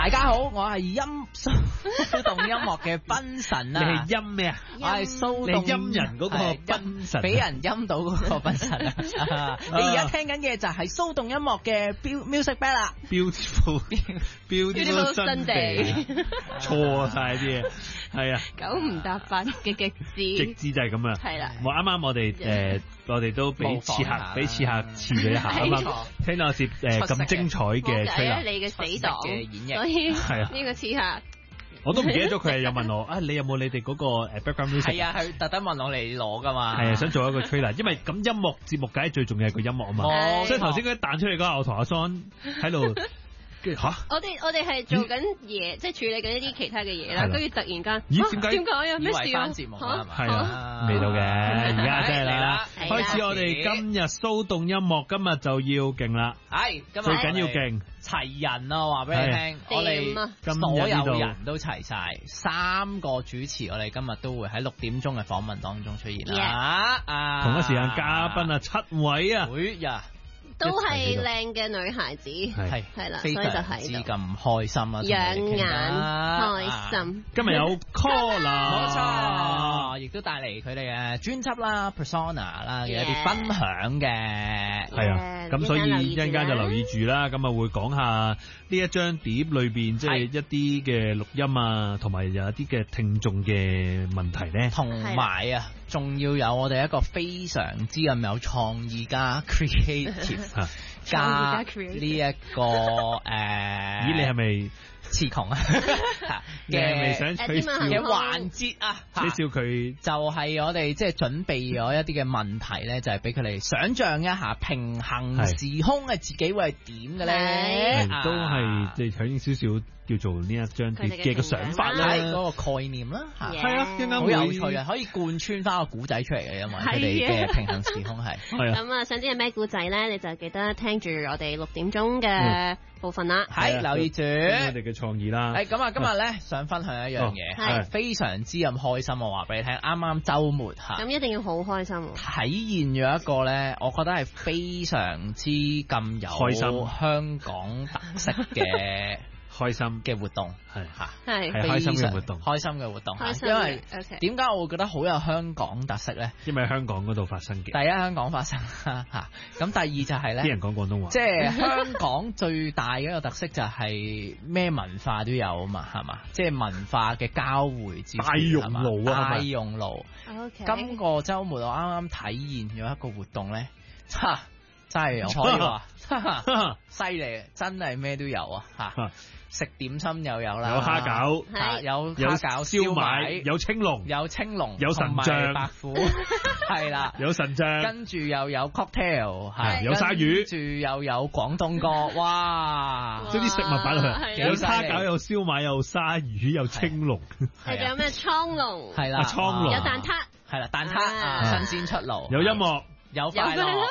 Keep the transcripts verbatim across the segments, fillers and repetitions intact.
大家好，我係音騷動音樂嘅賓神啊！ 你係陰咩啊？ 我係騷動陰人嗰個賓神， 俾人陰到嗰個賓神啊！你而家聽緊嘅就係騷動音樂嘅 music bed 啦 ，beautiful beautiful Sunday， 錯晒啲嘢，係啊， 九唔搭八嘅極致， 極致就係咁啊！ 係啦， 我啱啱我哋誒，我哋都俾刺客，俾刺客刺咗一下啊嘛，聽到節誒咁精彩嘅吹啦， 你嘅死黨嘅演繹， 所以係啊， 呢個刺客。 我都唔記得咗佢係有問我啊，你有冇你哋嗰個誒 background music？ 係啊，佢特登問我嚟攞噶嘛。 係啊，想做一個 trailer，因為咁音樂節目梗係最重要係個音樂啊嘛。所以頭先嗰啲彈出嚟嗰下，我同阿 Son 喺度嚇。我哋我哋係做緊嘢，即係處理緊一啲其他嘅嘢啦。跟住突然間， 咦？點解點解啊？咩事啊？ 節目係係啊，未到嘅，而家真係啦。開始我哋今日騷動音樂，今日就要勁啦。 係，今日最緊要勁。 齊人啊！話俾你聽，我哋所有人都齊晒，三個主持，我哋今日都會喺六點鐘嘅訪問當中出現啦。啊， 同一時間嘉賓啊，七位啊， 會呀， 都係靚嘅女孩子， 係係啦， 所以就係之咁開心啊， 養眼開心。 今日有 caller， 冇錯，亦都帶嚟佢哋嘅專輯啦、persona 啦嘅一啲分享嘅， 係啊，咁所以一陣間就留意住啦。咁啊會講下呢一張碟裏邊即係一啲嘅錄音啊，同埋有一啲嘅聽眾嘅問題咧， 同埋啊，仲要有我哋一個非常之咁有創意加 creative 加呢一個誒， 咦你係咪？ 詞窮啊嘅想取笑嘅環節啊， 取笑佢就係我哋即係準備咗一啲嘅問題咧，就係俾佢哋想象一下平行時空嘅自己會係點嘅咧， 都係即係響應少少叫做呢一張碟嘅個想法啦， 嗰個概念啦， 係啊，啱啱好有趣啊，可以貫穿翻個古仔出嚟嘅，因為佢哋嘅平行時空係。 咁啊，想知係咩古仔咧？你就記得聽住我哋六點鐘嘅部分啦。 係留意住我哋嘅創意啦。 誒，咁啊，今日咧想分享一樣嘢，係非常之咁開心。我話俾你聽，啱啱週末嚇， 咁一定要好開心。 體現咗一個咧，我覺得係非常之咁有開心香港特色嘅。開心嘅活動係嚇， 係係開心嘅活動， 開心嘅活動。因為點解我會覺得好有香港特色咧？ 因為香港嗰度發生嘅。 第一香港發生嚇，咁第二就係咧， 啲人講廣東話。 即係香港最大嘅一個特色就係咩文化都有啊嘛，係嘛？即係文化嘅交匯之處。 大熔爐啊， 大熔爐。 OK。 今個週末我啱啱體驗咗一個活動咧，嚇真係可以話犀利，真係咩都有啊嚇！食點心又有啦， 有蝦餃， 有蝦餃、燒賣， 有青龍， 有青龍， 有神將、 白虎，係啦， 有神將， 跟住又有 cocktail， 係有鯊魚， 跟住又有廣東歌，哇！ 將啲食物擺落去，有蝦餃，有燒賣，有鯊魚，有青龍， 係仲有咩蒼龍？ 係啦， 蒼龍， 有蛋撻， 係啦，蛋撻啊，新鮮出爐， 有音樂， 有快樂。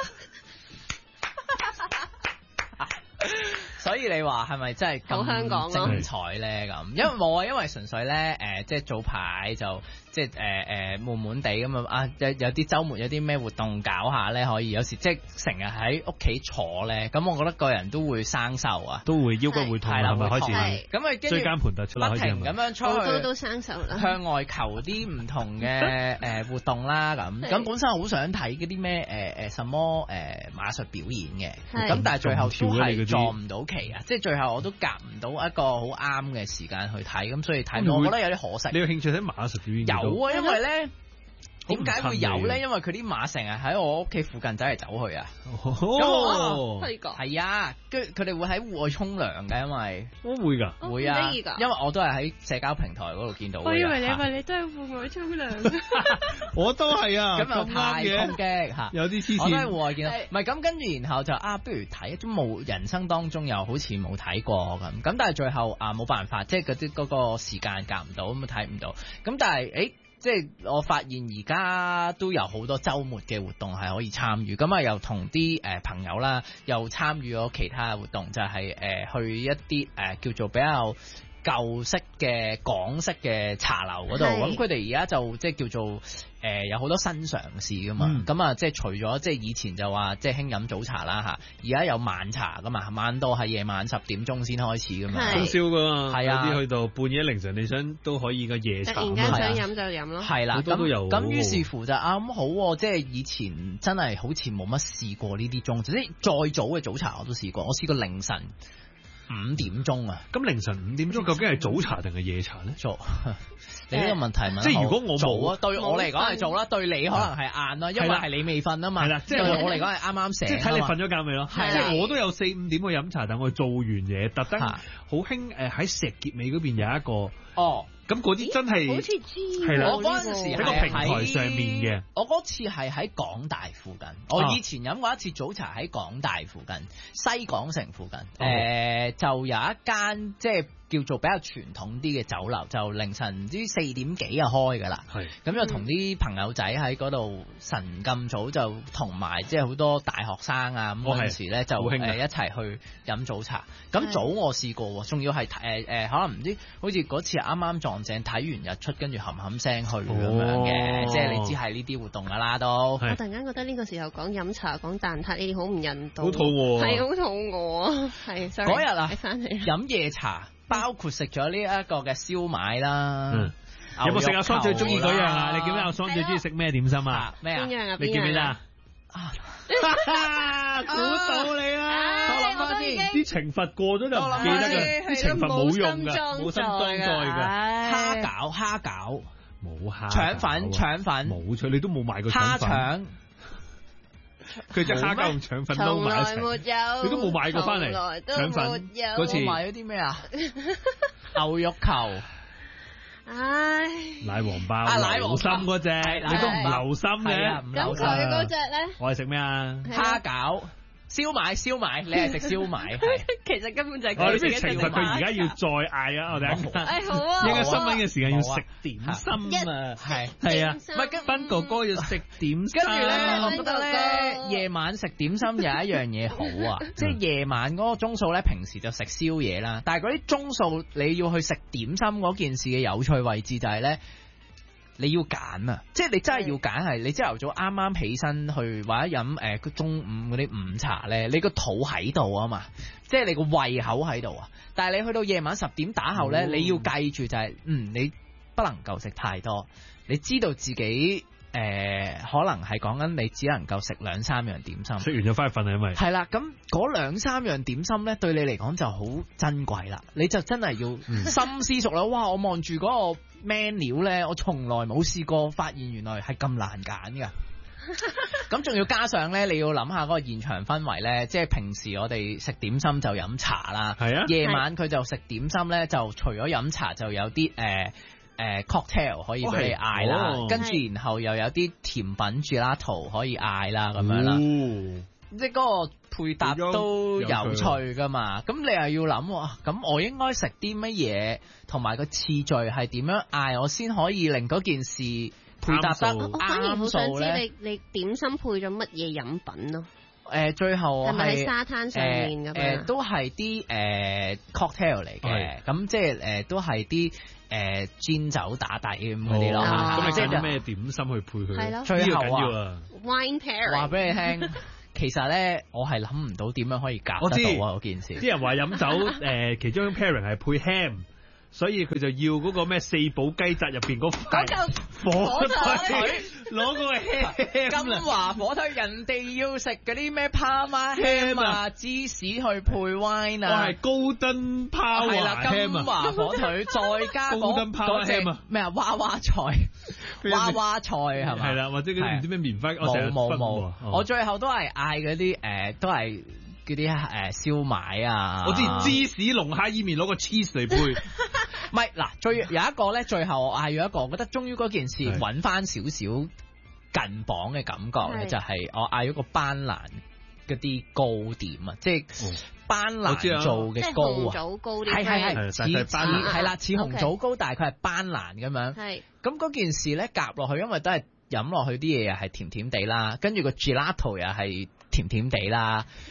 所以你話係咪真係咁精彩咧？咁因為冇啊，因為純粹咧誒、呃，即係早排就即係誒誒悶悶地咁啊！有有啲週末有啲咩活動搞下咧，可以有時即係成日喺屋企坐咧，咁我覺得個人都會生鏽啊， 都會腰骨會痛係咪開始？ 咁啊，跟住椎間盤突出啦， 不停咁樣出去， 都都生鏽啦， 向外求啲唔同嘅誒活動啦，咁咁本身好想睇嗰啲咩誒誒什麼誒馬術表演嘅，咁但係最後都係撞唔到期啊！即係最後我都夾唔到一個好啱嘅時間去睇，咁所以睇我覺得有啲可惜。 你有興趣睇馬術表演？ 有啊，因為咧點解會有咧？因為佢啲馬成日喺我屋企附近走嚟走去啊。 哦， 係啊，跟住佢哋會喺戶外沖涼嘅，因為都會㗎， 會啊，因為我都係喺社交平台嗰度見到。 我以為你話你都係戶外沖涼， 我都係啊， 咁又太衝擊嚇， 有啲黐線。 我都喺戶外見到，唔係咁跟住，然後就啊，不如睇都冇人生當中又好似冇睇過咁，咁但係最後啊冇辦法，即係嗰啲嗰個時間夾唔到，咁啊睇唔到，咁但係誒。即係我發現而家都有好多週末嘅活動係可以參與，咁啊又同啲誒朋友啦，又參與咗其他嘅活動，就係、是、誒、呃、去一啲誒、呃、叫做比較舊式嘅港式嘅茶樓嗰度，咁佢哋而家就即係叫做誒、呃、有好多新嘗試噶嘛，咁啊、嗯、即係除咗即係以前就話即係興飲早茶啦嚇，而家有晚茶噶嘛，晚到係夜晚十點鐘先開始噶嘛， 通宵噶嘛， 係啊， 有啲去到半夜凌晨你想都可以個夜茶， 突然間想飲就飲咯， 係啦， 好多都有。 咁於是乎就啱好，即係以前真係好似冇乜試過呢啲鐘，即係再早嘅早茶我都試過，我試過凌晨五點鐘啊！ 咁凌晨五點鐘究竟係早茶定係夜茶咧？ 早，你呢個問題問， 即係如果我早啊，對我嚟講係早啦，對你可能係晏啦，因為係你未瞓啊嘛。係啦，即係我嚟講係啱啱醒。即係睇你瞓咗覺未咯？即係我都有四五點去飲茶，但我做完嘢特登好興誒喺石硤尾嗰邊有一個哦。咁嗰啲真係， 好似知係啦， 我嗰陣時喺個平台上面嘅。 我嗰次係喺港大附近，我以前飲過一次早茶喺港大附近，西港城附近。誒、哦呃，就有一間即係叫做比較傳統啲嘅酒樓，就凌晨唔知四點幾就開㗎啦。係。咁就同啲朋友仔喺嗰度晨咁早就同埋即係好多大學生啊咁嗰陣時咧就誒一齊去飲早茶。咁早我試過，仲要係誒誒可能唔知好似嗰次啱啱撞正睇完日出，跟住冚冚聲去咁樣嘅，即係你知係呢啲活動㗎啦都。我突然間覺得呢個時候講飲茶講蛋撻呢啲好唔人道， 好肚餓， 係好肚餓啊！係嗰日啊，飲夜茶。包括食咗呢一個嘅燒賣啦，嗯、有冇食阿桑最中意嗰樣啊？你記唔記得阿桑最中意食咩點心啊？咩啊？ 邊樣啊？ 你記唔記得啊？估到你啦！我諗翻先， 啲懲罰過咗就唔記得㗎，啲懲罰冇用㗎，冇心裝載㗎。 蝦餃，蝦餃， 冇蝦。 腸粉，腸粉， 冇錯，你都冇買過腸粉。 蝦腸。 佢隻蝦餃同腸粉撈埋一齊，你都冇買過翻嚟腸粉嗰次。 買咗啲咩啊？牛肉球， 唉， 奶黃包，奶黃心嗰隻，你都唔留心嘅。 咁佢嗰隻咧？ 我係食咩啊？ 蝦餃。燒賣燒賣，你係食燒賣， 其實根本就係佢自己懲罰佢而家要再嗌啊！我哋誒好啊， 應該新聞嘅時間要食點心啊，係係啊，唔係跟斌哥哥要食點心， 跟住咧，我覺得咧夜晚食點心有一樣嘢好啊，即係夜晚嗰個鐘數咧，平時就食宵夜啦，但係嗰啲鐘數你要去食點心嗰件事嘅有趣位置就係咧。你要揀啊！即係你真係要揀係你朝頭早啱啱起身去或者飲誒、呃、中午嗰啲午茶咧，你個肚喺度啊嘛，即係你個胃口喺度啊。但係你去到夜晚十點打後咧，哦、你要記住就係、是、嗯，你不能夠食太多。你知道自己誒、呃、可能係講緊你只能夠食兩三樣點心， 食完就翻去瞓啊，因為係啦。咁嗰兩三樣點心咧，對你嚟講就好珍貴啦。你就真係要深思熟慮。哇！我望住嗰個 menu 咧，我從來冇試過發現原來係咁難揀噶。咁仲要加上咧，你要諗下嗰個現場氛圍咧，即係平時我哋食點心就飲茶啦，係啊，夜晚佢就食點心咧，就除咗飲茶就有啲誒誒 cocktail 可以俾你嗌啦，哦、跟住然後又有啲甜品 gelato 可以嗌啦，咁樣啦，哦、即係嗰個配搭都有趣噶嘛。咁你又要諗喎，咁我應該食啲乜嘢，同埋個次序係點樣嗌，我先可以令嗰件事配搭得啱數。我反而好想知你你點心配咗乜嘢飲品咯？ 誒、呃，最後係咪喺沙灘上面咁樣？誒、 呃呃，都係啲誒 cocktail 嚟嘅，咁即係誒都係啲誒氈酒打底咁嗰啲咯。 咁你即係咩點心去配佢？ 係咯， 最後啊 ，wine pairing。 話俾你聽，其實咧我係諗唔到點樣可以夾得到啊嗰件事。 啲人話飲酒誒、呃，其中一種 pairing 係配 ham。所以佢就要嗰個咩四寶雞扎入邊嗰塊火腿，攞個 ham 金華火腿，人哋要食嗰啲咩 Parma ham 啊，芝士去配 wine 啊， 我係高登泡係啦，金華火腿再加高登泡 ham 啊， 咩啊娃娃菜，娃娃菜係咪？ 係啦，或者嗰啲唔知咩棉花，我成日冇冇冇，我最後都係嗌嗰啲誒，都係。嗰啲誒燒賣啊， 我知芝士龍蝦伊麵攞個 cheese 嚟配， 唔係嗱，最有一個咧，最後我嗌咗一個，我覺得終於嗰件事揾翻少少近磅嘅感覺咧，就係我嗌咗個班蘭嗰啲糕點啊，即係班蘭做嘅糕啊， 紅棗糕啲， 係係係似似係啦，似紅棗糕，但係佢係班蘭咁樣， 係咁嗰件事咧夾落去，因為都係飲落去啲嘢又係甜甜地啦，跟住個 gelato 又係甜甜地啦。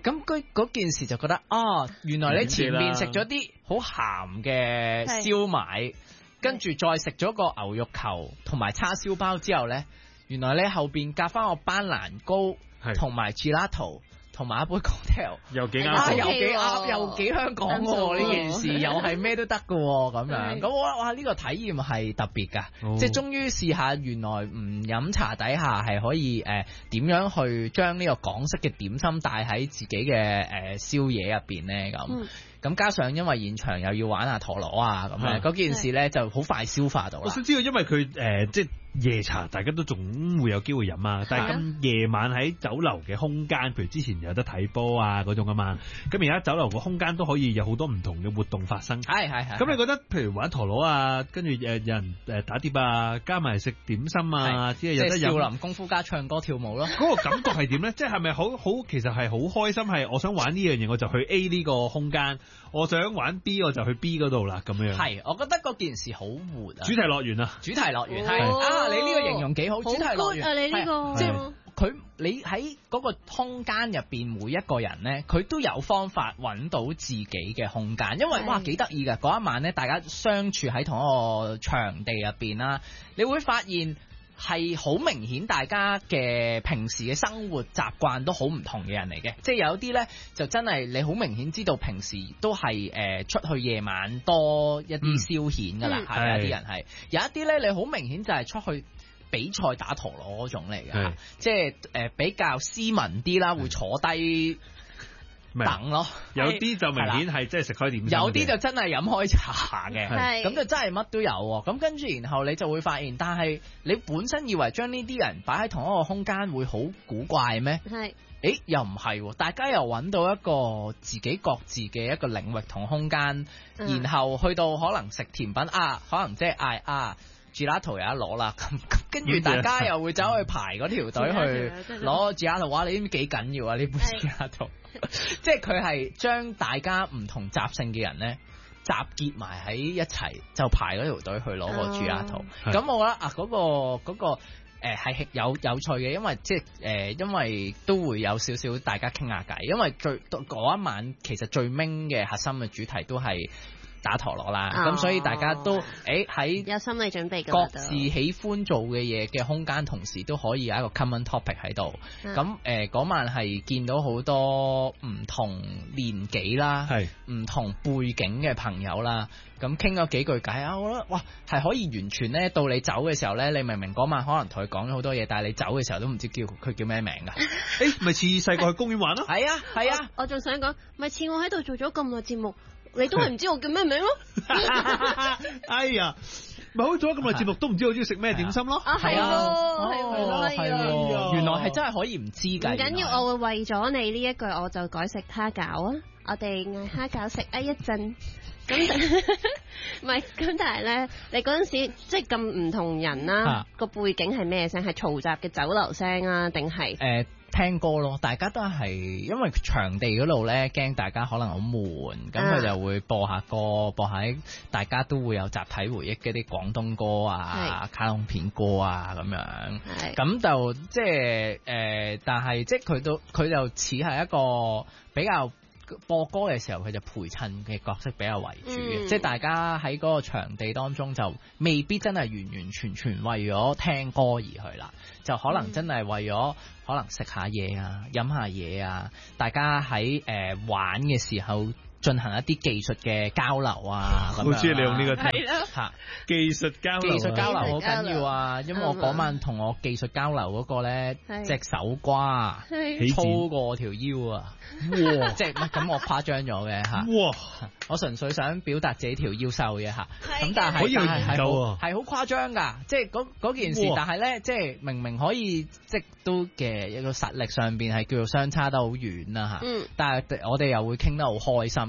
咁嗰嗰件事就覺得啊，原來你前面食咗啲好鹹嘅燒賣，跟住再食咗個牛肉球同埋叉燒包之後咧，原來你後邊夾翻個班蘭糕同埋 gelato。同埋一杯 cocktail， 又幾啱、 啊，又幾啱，又幾香港喎！呢件事又係咩都得㗎喎，咁樣咁我哇呢、呢個體驗係特別㗎，哦、即係終於試下原來唔飲茶底下係可以誒點、呃、樣去將呢個港式嘅點心帶喺自己嘅誒、呃、宵夜入邊咧咁。嗯咁加上因為現場又要玩下陀螺啊咁咧，嗰件事咧就好快消化到啦。 我想知道，因為佢誒、呃、即係夜茶，大家都仲會有機會飲啊。但係咁夜晚喺酒樓嘅空間，譬如之前有得睇波啊嗰種啊嘛。咁而家酒樓個空間都可以有好多唔同嘅活動發生。 係係係。 咁你覺得譬如玩陀螺啊，跟住誒有人誒打碟啊，加埋食點心啊，即係有得飲少林功夫加唱歌跳舞咯。 嗰個感覺係點咧？即係係咪好好？其實係好開心，係我想玩呢樣嘢，我就去 A 呢個空間。我想玩 B 我就去 B 嗰度啦，咁樣。 係，我覺得嗰件事好活啊！ 主題樂園啊， 主題樂園係啊！你呢個形容幾好，主題樂園啊！你呢個即係佢，你喺嗰個空間入邊，每一個人咧，佢都有方法揾到自己嘅空間，因為哇幾得意㗎！嗰一晚咧，大家相處喺同一個場地入邊啦，你會發現。係好明顯，大家嘅平時嘅生活習慣都好唔同嘅人嚟嘅，即係有啲呢，就真係你好明顯知道平時都係誒、呃、出去夜晚多一啲消遣㗎啦，係、嗯、有啲人係，有一啲呢，你好明顯就係出去比賽打陀螺嗰種嚟嘅，即係誒、呃、比較斯文啲啦，會坐低。等咯， 有啲就明顯係即係食開點心， 有啲就真係飲開茶嘅，咁是就真係乜都有喎。咁跟住然後你就會發現，但係你本身以為將呢啲人擺喺同一個空間會好古怪咩？係，誒又唔係，大家又揾到一個自己各自嘅一個領域同空間，嗯、然後去到可能食甜品啊，可能即係嗌啊。Gelato 有得攞啦，咁跟住大家又會走去排嗰條隊去攞 Gelato，哇！你知唔知幾緊要啊？呢杯 Gelato，即係佢係將大家唔同習性嘅人咧集結埋喺一齊，就排嗰條隊去攞個 Gelato。咁我覺得啊，嗰、嗰個嗰、嗰個誒係、呃、有有趣嘅，因為即係誒、呃，因為都會有少少大家傾下偈，因為最嗰一晚其實最 main 嘅核心嘅主題都係。打陀螺啦，咁、哦、所以大家都誒喺有心理準備， 各自喜歡做嘅嘢嘅空間，同時都可以有一個 common topic 喺度。咁誒嗰晚係見到好多唔同年紀啦，係唔同背景嘅朋友啦。咁傾咗幾句偈啊，我覺得哇係可以完全咧到你走嘅時候咧，你明明嗰晚可能同佢講咗好多嘢，但係你走嘅時候都唔知叫佢叫咩名㗎。 誒咪似細個去公園玩咯。 係啊係啊， 我仲想講，咪似我喺度做咗咁耐節目。你都係唔知我叫咩名咯？ 哎呀，咪好做咗咁耐節目，都唔知我中意食咩點心咯？ 啊，係咯，係係原來係真係可以唔知㗎。 唔緊要，我會為咗你呢一句，我就改食蝦餃啊！我哋嗌蝦餃食啊一陣。咁唔係，咁但係咧，你嗰陣時即係咁唔同人啦，個背景係咩聲？係嘈雜嘅酒樓聲啊，定係誒？聽歌咯，大家都係因為場地嗰度咧，驚大家可能好悶，咁佢、啊、就會播下歌，播下大家都會有集體回憶嗰啲廣東歌啊、是卡通片歌啊咁樣，咁是就即係誒，但係即係佢都佢就似係一個比較。播歌嘅時候，佢就陪襯嘅角色比較為主嘅，嗯、即係大家喺嗰個場地當中就未必真係完完全全為咗聽歌而去啦，就可能真係為咗可能食下嘢啊、飲下嘢啊，大家喺誒、呃、玩嘅時候進行一啲技術嘅交流啊，咁樣。好中意你用呢個詞嚇，技術交流，技術交流好緊要啊！因為我嗰晚同我技術交流嗰個咧，隻手瓜粗過條腰啊！哇！即係咁，我誇張咗嘅嚇。哇！我純粹想表達自己條腰瘦嘅嚇。咁但係可以研究啊， 係好誇張㗎！即係嗰嗰件事，但係咧，即係明明可以即係都嘅一個實力上邊係叫做相差得好遠啦嚇。嗯。但係我哋又會傾得好開心。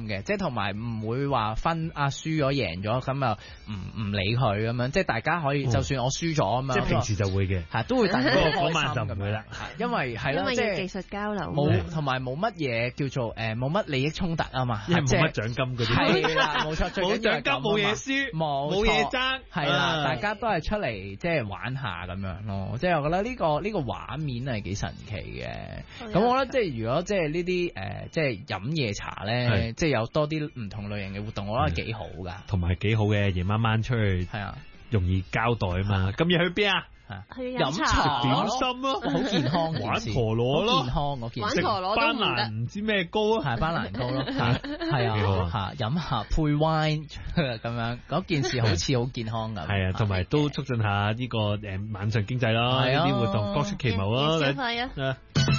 嘅，即係同埋唔會話分啊輸咗贏咗咁又唔唔理佢咁樣，即係大家可以、嗯、就算我輸咗啊嘛， 即係平時就會嘅， 係都會大家嗰晚就唔會啦， 因為係咯，即係技術交流冇同埋冇乜嘢叫做誒冇乜利益衝突啊嘛， 因為冇乜獎金嗰啲， 係啦冇錯， 冇獎金冇嘢輸，冇嘢爭， 係啦，大家都係出嚟即係玩下咁樣咯，即係我覺得呢個呢個畫面係幾神奇嘅。咁我覺得即係如果即係呢啲誒即係飲夜茶咧，即係有多啲唔同類型嘅活動，我覺得幾好噶， 同埋幾好嘅，夜晚晚出去係啊，容易交代啊嘛。今日去邊啊？ 去飲茶點心咯， 好健康， 玩陀螺咯， 健康嗰件事， 玩陀螺班蘭唔知咩糕啊， 係班蘭糕咯，係啊，嚇飲下配 wine 咁樣，嗰件事好似好健康咁， 係啊，同埋都促進下呢個誒晚上經濟咯，呢啲活動各出奇謀咯， 消費啊！